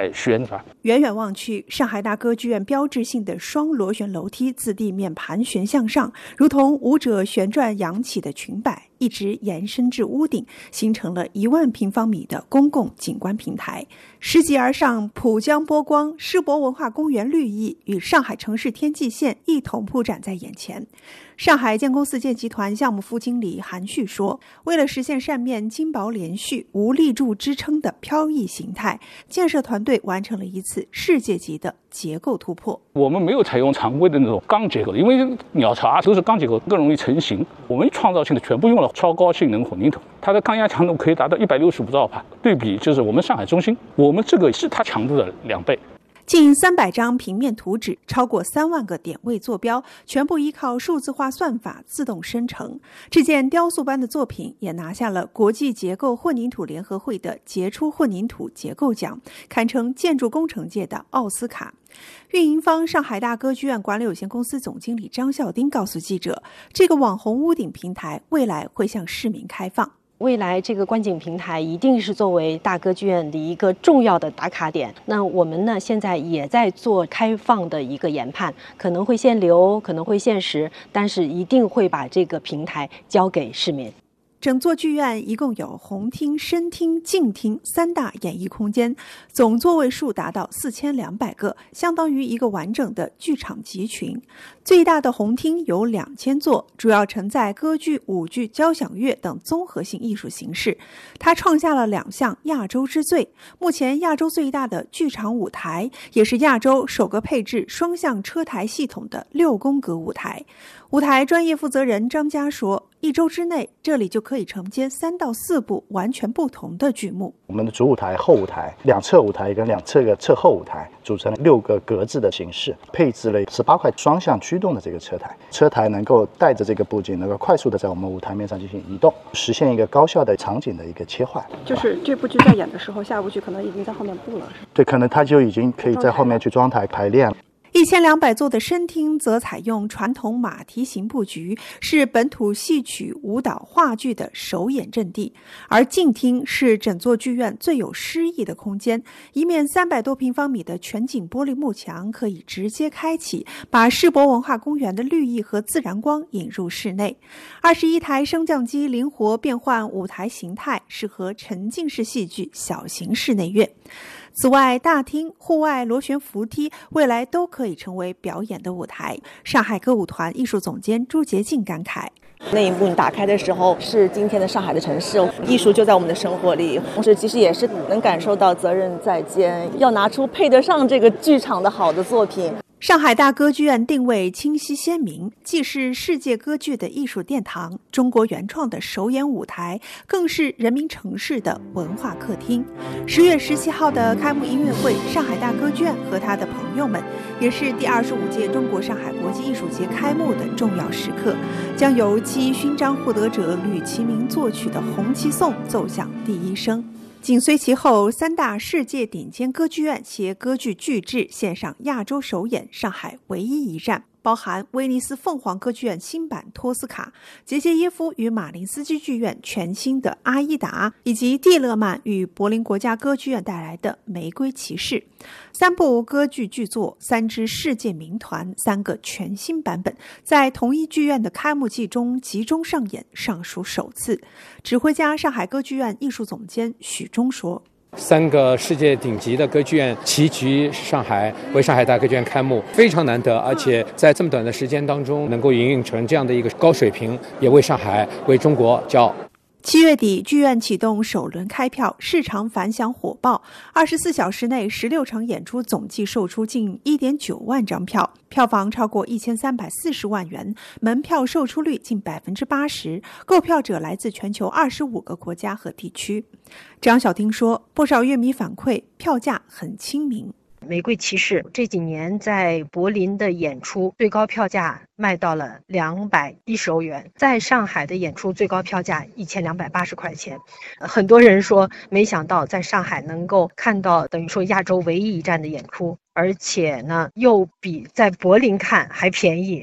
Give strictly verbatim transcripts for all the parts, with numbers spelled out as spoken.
来宣传。 远远望去，上海大歌剧院标志性的双螺旋楼梯自地面盘旋向上，如同舞者旋转扬起的裙摆，一直延伸至屋顶，形成了一万平方米的公共景观平台。拾级而上，浦江波光、世博文化公园绿意与上海城市天际线一同铺展在眼前。上海建工四建集团项目副经理韩旭说，为了实现扇面金薄连续、无立柱支撑的飘逸形态，建设团队完成了一次世界级的结构突破。 我们没有采用常规的那种钢结构，因为鸟巢啊都是钢结构，更容易成型。我们创造性的全部用了超高性能混凝土，它的抗压强度可以达到一百六十五兆帕，对比就是我们上海中心，我们这个是它强度的两倍。 近三百张平面图纸，超过三万个点位坐标，全部依靠数字化算法自动生成。这件雕塑般的作品也拿下了国际结构混凝土联合会的杰出混凝土结构奖，堪称建筑工程界的奥斯卡。运营方上海大歌剧院管理有限公司总经理张孝丁告诉记者，这个网红屋顶平台未来会向市民开放。 未来这个观景平台一定是作为大歌剧院的一个重要的打卡点。那我们呢，现在也在做开放的一个研判，可能会限流，可能会限时，但是一定会把这个平台交给市民。 整座剧院一共有红厅、深厅、静厅三大演艺空间，总座位数达到四千两百个，相当于一个完整的剧场集群。最大的红厅有两千座，主要承载歌剧、舞剧、交响乐等综合性艺术形式。它创下了两项亚洲之最，目前亚洲最大的剧场舞台，也是亚洲首个配置双向车台系统的六宫格舞台。舞台专业负责人张佳说，一周之内，这里就可以承接三到四部完全不同的剧目。 我们的主舞台、后舞台、两侧舞台跟两侧的侧后舞台组成了六个格子的形式，配置了十八块双向驱动的这个车台。车台能够带着这个布景，能够快速的在我们舞台面上进行移动，实现一个高效的场景的一个切换。 就是这部剧在演的时候，下部剧可能已经在后面布了，是对，可能它就已经可以在后面去装台排练了。 一千两百座的深厅则采用传统马蹄形布局，是本土戏曲、舞蹈、话剧的首演阵地；而静厅是整座剧院最有诗意的空间，一面三百多平方米的全景玻璃幕墙可以直接开启，把世博文化公园的绿意和自然光引入室内。二十一台升降机灵活变换舞台形态，适合沉浸式戏剧、小型室内乐。此外，大厅、户外螺旋扶梯未来都可以成为表演的舞台。上海歌舞团艺术总监朱洁静感慨， 那一幕你打开的时候，是今天的上海的城市，艺术就在我们的生活里，同时其实也是能感受到责任在肩，要拿出配得上这个剧场的好的作品。 上海大歌剧院定位清晰鲜明，既是世界歌剧的艺术殿堂，中国原创的首演舞台，更是人民城市的文化客厅。十月十七号的开幕音乐会，上海大歌剧院和他的朋友们，也是第二十五届中国上海国际艺术节开幕的重要时刻，将由七一勋章获得者吕其明作曲的《红旗颂》奏响第一声。紧随其后，三大世界顶尖歌剧院携歌剧巨制献上亚洲首演，上海唯一一站，包含威尼斯凤凰歌剧院新版托斯卡、杰杰耶夫与马林斯基剧院全新的阿依达，以及蒂勒曼与柏林国家歌剧院带来的玫瑰骑士。三部歌剧巨作，三支世界名团，三个全新版本，在同一剧院的开幕季中集中上演，尚属首次。指挥家上海歌剧院艺术总监许忠说， 三个世界顶级的歌剧院齐聚上海，为上海大歌剧院开幕，非常难得，而且在这么短的时间当中能够营运成这样的一个高水平，也为上海、为中国骄傲。 七月底，剧院启动首轮开票，市场反响火爆。二十四小时内，十六场演出总计售出近一点九万张票，票房超过一千三百四十万元，门票售出率近百分之八十。购票者来自全球二十五个国家和地区。张晓丁说，不少乐迷反馈，票价很亲民。 玫瑰骑士这几年在柏林的演出最高票价卖到了两百一十欧元，在上海的演出最高票价一千两百八十块钱。很多人说没想到在上海能够看到等于说亚洲唯一一站的演出，而且呢又比在柏林看还便宜。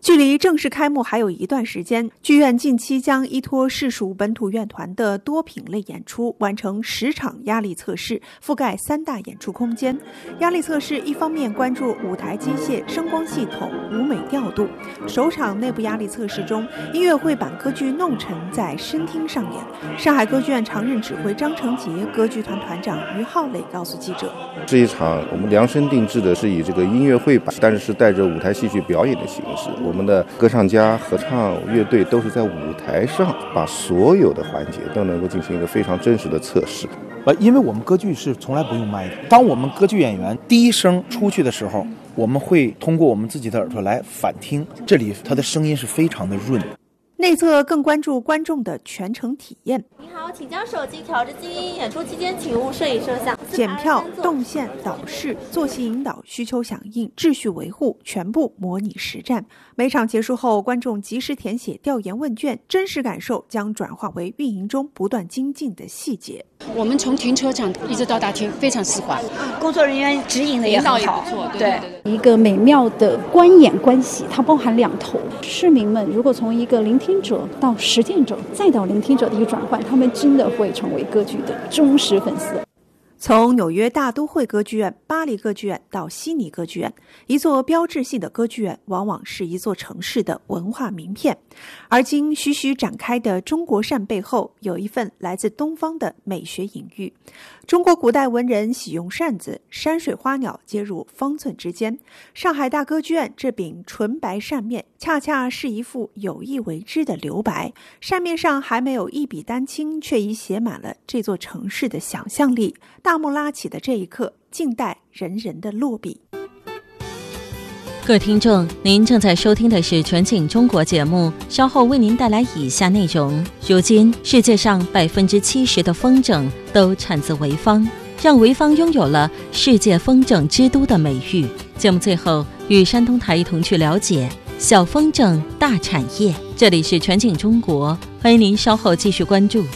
距离正式开幕还有一段时间，剧院近期将依托市属本土院团的多品类演出，完成十场压力测试，覆盖三大演出空间。压力测试一方面关注舞台机械、声光系统、舞美调度。首场内部压力测试中，音乐会版歌剧《弄臣》在声厅上演。上海歌剧院常任指挥张成杰、歌剧团团长于浩磊告诉记者：“ 这一场我们量身定制的是以这个音乐会版，但是是带着舞台戏剧表演的形式。我们的歌唱家、合唱乐队都是在舞台上，把所有的环节都能够进行一个非常真实的测试。 呃，因为我们歌剧是从来不用麦的，当我们歌剧演员第一声出去的时候，我们会通过我们自己的耳朵来反听，这里它的声音是非常的润。” 内测更关注观众的全程体验。 您好，请将手机调至静音，演出期间请勿摄影摄像。 检票、动线、导视、作息引导、需求响应、秩序维护，全部模拟实战。每场结束后，观众及时填写调研问卷，真实感受将转化为运营中不断精进的细节。 我们从停车场一直到大厅非常丝滑， 工作人员指引的也很好， 也不错。对对对对， 一个美妙的观演关系，它包含两头。市民们如果从一个聆听者到实践者，再到聆听者的一个转换，他们真的会成为歌剧的忠实粉丝。 从纽约大都会歌剧院、巴黎歌剧院到悉尼歌剧院，一座标志性的歌剧院往往是一座城市的文化名片。而今徐徐展开的中国扇背后，有一份来自东方的美学隐喻。中国古代文人喜用扇子，山水花鸟皆入方寸之间。上海大歌剧院这柄纯白扇面，恰恰是一幅有意为之的留白。扇面上还没有一笔丹青，却已写满了这座城市的想象力。大幕拉起的这一刻，静待人人的落笔。 各位听众，您正在收听的是全景中国节目，稍后为您带来以下内容。如今，世界上百分之七十的风筝都产自潍坊，让潍坊拥有了世界风筝之都的美誉。节目最后，与山东台一同去了解小风筝大产业。这里是全景中国，欢迎您稍后继续关注。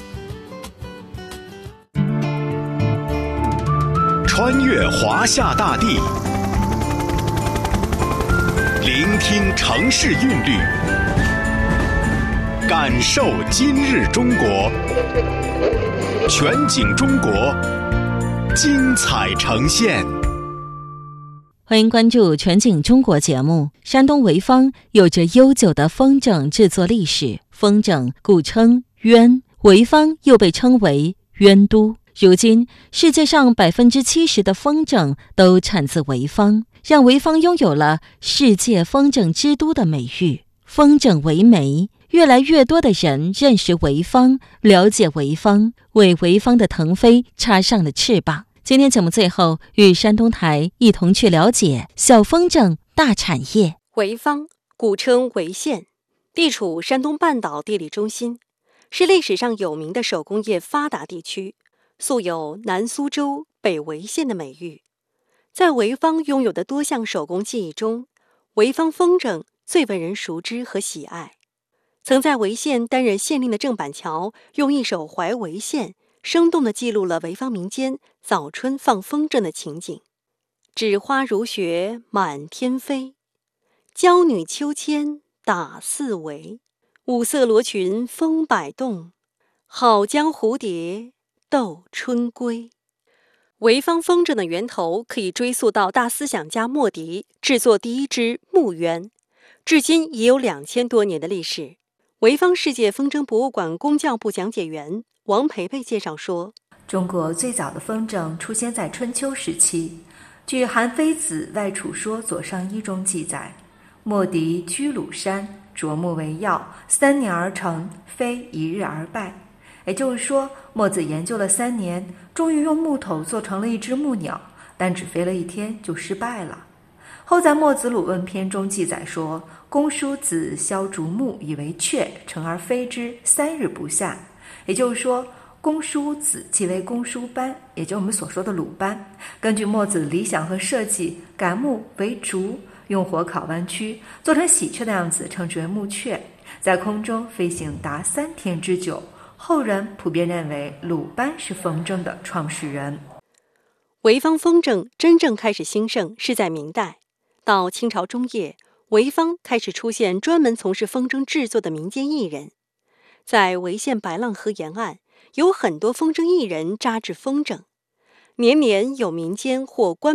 穿越华夏大地，聆听城市韵律，感受今日中国。全景中国，精彩呈现。 欢迎关注全景中国节目。山东潍坊有着悠久的风筝制作历史，风筝古称鸢，潍坊又被称为鸢都。如今，世界上百分之七十的风筝都产自潍坊，让潍坊拥有了世界风筝之都的美誉。风筝为媒，越来越多的人认识潍坊，了解潍坊，为潍坊的腾飞插上了翅膀。今天节目最后，与山东台一同去了解小风筝大产业。 潍坊古称潍县，地处山东半岛地理中心，是历史上有名的手工业发达地区。素有南苏州、北潍县的美誉。在潍坊拥有的多项手工技艺中，潍坊风筝最为人熟知和喜爱。曾在潍县担任县令的郑板桥，用一首《怀潍县》生动地记录了潍坊民间早春放风筝的情景。纸花如雪满天飞，娇女秋千打四围，五色罗裙风摆动，好将蝴蝶斗春归。潍坊风筝的源头可以追溯到大思想家莫迪制作第一只木鸢，至今已有两千多年的历史。潍坊世界风筝博物馆工教部讲解员王培培介绍说， 中国最早的风筝出现在春秋时期，据《韩非子外储说左上一》中记载，莫迪居鲁山，啄木为药，三年而成，非一日而败。也就是说，墨子研究了三年，终于用木头做成了一只木鸟，但只飞了一天就失败了。后在《墨子鲁问篇》中记载说，公叔子削竹木以为雀，成而飞之，三日不下。也就是说，公叔子即为公叔班，也就是我们所说的鲁班。根据墨子的理想和设计，改木为竹，用火烤弯曲，做成喜鹊的样子，称之为木雀，在空中飞行达三天之久。后人普遍认为鲁班是风筝的创始人。 潍坊风筝真正开始兴盛是在明代，到清朝中叶， 潍坊开始出现专门从事风筝制作的民间艺人。在潍县白浪河沿岸，有很多风筝艺人扎制风筝，年年有民间或官